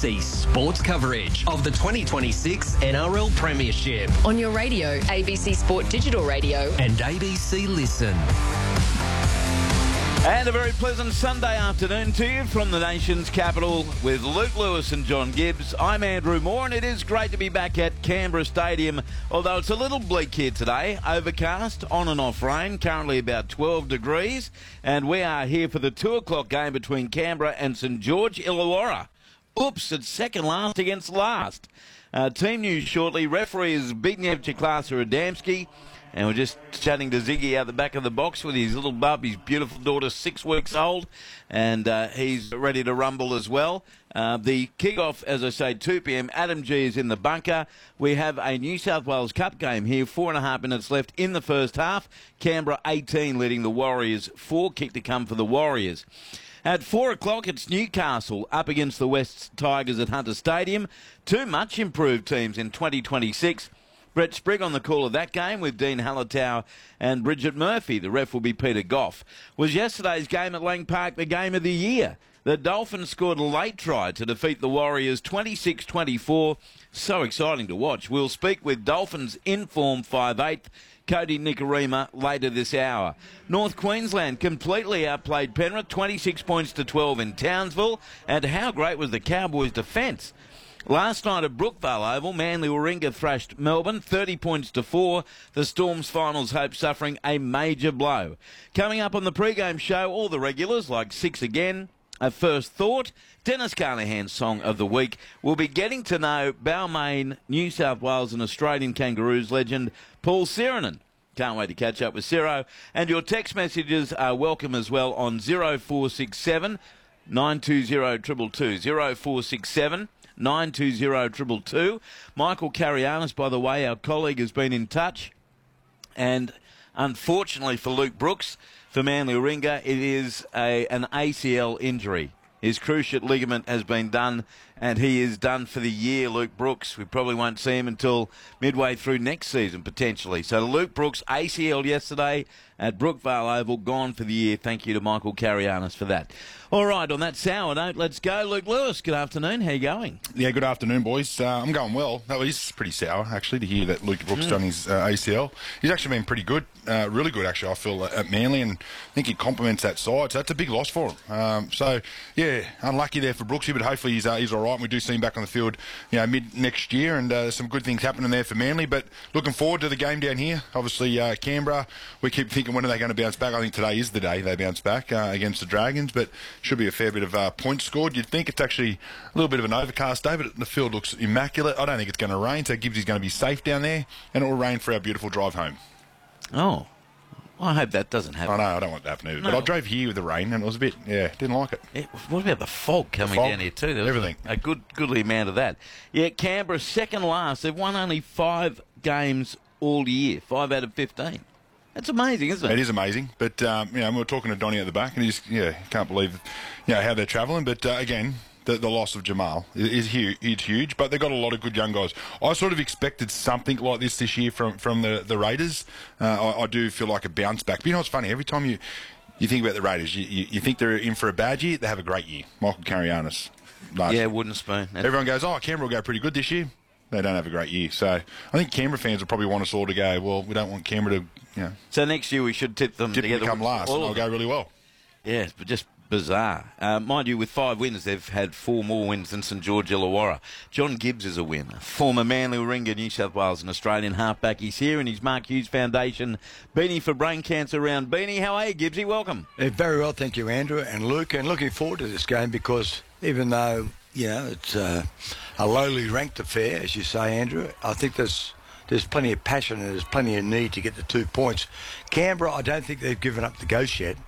ABC Sports coverage of the 2026 NRL Premiership on your radio, ABC Sport Digital Radio and ABC Listen. And a very pleasant Sunday afternoon to you from the nation's capital with Luke Lewis and John Gibbs. I'm Andrew Moore, and it is great to be back at Canberra Stadium, although it's a little bleak here today. Overcast, on and off rain, currently about 12 degrees, and we are here for the 2 o'clock game between Canberra and St George Illawarra. Oops, it's second last against last. Team news shortly. Referee is Zbigniew Adamski. And we're just chatting to Ziggy out the back of the box with his little bub, his beautiful daughter, 6 weeks old, and he's ready to rumble as well. The kick-off, as I say, 2 p.m. Adam G is in the bunker. We have a New South Wales Cup game here, 4.5 minutes left in the first half. Canberra 18 leading the Warriors, 4 kick to come for the Warriors. At 4 o'clock, it's Newcastle up against the West Tigers at Hunter Stadium. Two much improved teams in 2026. Brett Sprigg on the call of that game with Dean Hallertau and Bridget Murphy. The ref will be Peter Goff. Was yesterday's game at Lang Park the game of the year? The Dolphins scored a late try to defeat the Warriors 26-24. So exciting to watch. We'll speak with Dolphins in-form 5'8", Cody Nikorima later this hour. North Queensland completely outplayed Penrith, 26 points to 12 in Townsville. And how great was the Cowboys' defence? Last night at Brookvale Oval, Manly Warringah thrashed Melbourne 30 points to 4. The Storm's finals hope suffering a major blow. Coming up on the pre-game show, all the regulars like Six Again, A First Thought, Dennis Carnahan's Song of the Week. We'll be getting to know Balmain, New South Wales and Australian Kangaroos legend Paul Sirenen. Can't wait to catch up with Ciro. And your text messages are welcome as well on 0467 920 222. 0467 920 Michael Carianis, by the way, our colleague, has been in touch. And unfortunately for Luke Brooks, for Manly Warringah, it is an ACL injury. His cruciate ligament has been done, and he is done for the year, Luke Brooks. We probably won't see him until midway through next season, potentially. So Luke Brooks, ACL yesterday at Brookvale Oval, gone for the year. Thank you to Michael Carianis for that. All right, on that sour note, let's go. Luke Lewis, good afternoon. How you going? Yeah, good afternoon, boys. I'm going well. That was pretty sour, actually, to hear that Luke Brooks done his ACL. He's actually been pretty good, really good, actually, I feel, at Manly, and I think he complements that side, so that's a big loss for him. So, yeah, unlucky there for Brooksy, but hopefully he's all right, and we do see him back on the field, mid-next year, and some good things happening there for Manly, but looking forward to the game down here. Obviously, Canberra, we keep thinking, when are they going to bounce back? I think today is the day they bounce back against the Dragons, but should be a fair bit of points scored. You'd think it's actually a little bit of an overcast day, but the field looks immaculate. I don't think it's going to rain, so Gibbsy's going to be safe down there, and it will rain for our beautiful drive home. Oh, well, I hope that doesn't happen. I know, I don't want that to happen either. No. But I drove here with the rain, and it was a bit, didn't like it. What about the fog coming down here too? There was everything. A goodly amount of that. Yeah, Canberra second last. They've won only 5 games all year, 5 out of 15. That's amazing, isn't it? It is amazing, but we were talking to Donnie at the back, and he just can't believe how they're travelling. But again, the loss of Jamal is huge. It's huge, but they've got a lot of good young guys. I sort of expected something like this year from the Raiders. I do feel like a bounce back. But you know what's funny? Every time you think about the Raiders, you think they're in for a bad year. They have a great year. Michael Carianis. Wooden spoon. Everyone goes, Canberra will go pretty good this year. They don't have a great year. So I think Canberra fans will probably want us all to go, well, we don't want Canberra to, So next year we should tip them together. Come last, and they'll go really well. Yes, but just bizarre. Mind you, with 5 wins, they've had 4 more wins than St George Illawarra. John Gibbs is a winner. Former Manly Warringah, New South Wales and Australian halfback. He's here in his Mark Hughes Foundation Beanie for Brain Cancer round. Beanie, how are you, Gibbsy? Welcome. Very well, thank you, Andrew and Luke, and looking forward to this game because even though, it's a lowly ranked affair, as you say, Andrew, I think there's plenty of passion and there's plenty of need to get the 2 points. Canberra, I don't think they've given up the ghost yet.